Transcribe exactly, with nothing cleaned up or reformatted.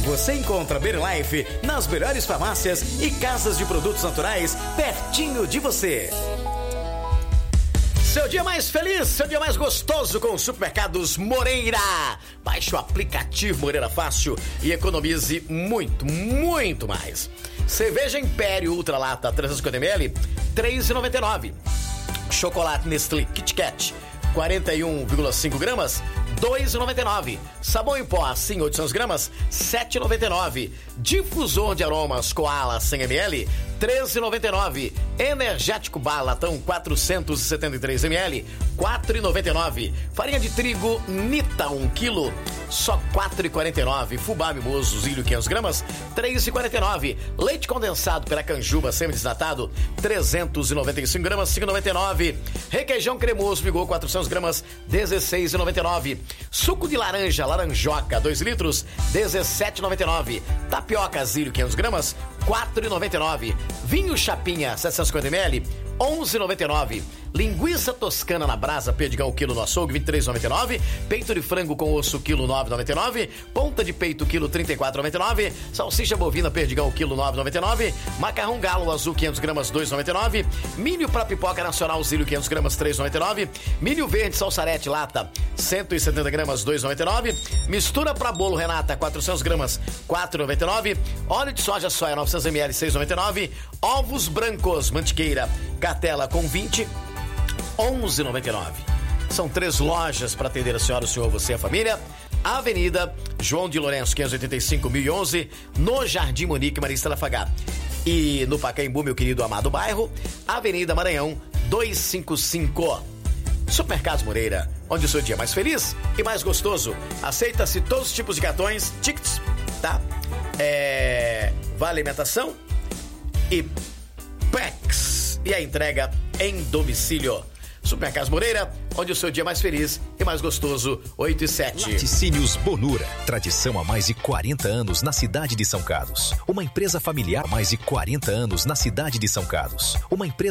Você encontra Berlife nas melhores farmácias e casas de produtos naturais pertinho de você. Seu dia mais feliz, seu dia mais gostoso com os Supermercados Moreira. Baixe o aplicativo Moreira Fácil e economize muito, muito mais. Cerveja Império Ultra Lata trezentos e cinquenta mililitros, três reais e noventa e nove centavos. Chocolate Nestlé Kit Kat, quarenta e um vírgula cinco gramas, dois reais e noventa e nove centavos. Sabão em pó assim, oitocentos gramas, sete reais e noventa e nove centavos. Difusor de aromas Koala cem mililitros, treze reais e noventa e nove centavos. Energético Bar Latão quatrocentos e setenta e três mililitros, quatro reais e noventa e nove centavos. Farinha de trigo Nita um quilo, só quatro reais e quarenta e nove centavos. Fubá mimoso Zílio quinhentos gramas, três reais e quarenta e nove centavos. Leite condensado Piracanjuba semi-desnatado, trezentos e noventa e cinco gramas, cinco reais e noventa e nove centavos. Requeijão cremoso Vigor quatrocentos gramas, dezesseis reais e noventa e nove centavos. Suco de laranja Laranjoca dois litros, dezessete reais e noventa e nove centavos. Tapioca Zílio quinhentos gramas, quatro reais e noventa e nove centavos. Vinho Chapinha setecentos e cinquenta mililitros, onze reais e noventa e nove centavos. Linguiça toscana na brasa, perdigão quilo no açougue, vinte e três reais e noventa e nove centavos. Peito de frango com osso, quilo nove reais e noventa e nove centavos. Ponta de peito, quilo trinta e quatro reais e noventa e nove centavos. Salsicha bovina, perdigão, quilo nove reais e noventa e nove centavos. Macarrão galo azul, quinhentos gramas, dois reais e noventa e nove centavos. Milho pra pipoca nacional Zílio, quinhentos gramas, três reais e noventa e nove centavos. Milho verde salsarete lata, cento e setenta gramas, dois reais e noventa e nove centavos. Mistura pra bolo Renata, quatrocentos gramas, quatro reais e noventa e nove centavos. Óleo de soja soia, novecentos mililitros, seis reais e noventa e nove centavos. Ovos brancos, mantiqueira, Catela com vinte, onze reais e noventa e nove centavos. São três lojas para atender a senhora, o senhor, você e a família. Avenida João de Lourenço, quinhentos e oitenta e cinco, mil e onze, no Jardim Monique, Marista Lafagá. E no Pacaembu, meu querido amado bairro, Avenida Maranhão, duzentos e cinquenta e cinco. Supermercados Moreira, onde o seu dia é mais feliz e mais gostoso. Aceita-se todos os tipos de cartões, tickets, tá? É... Vale alimentação e Pex. E a entrega em domicílio. Supermercados Moreira, onde o seu dia é mais feliz e mais gostoso, oito e sete. Laticínios Bonura, tradição há mais de quarenta anos na cidade de São Carlos. Uma empresa familiar há mais de quarenta anos na cidade de São Carlos. Uma empresa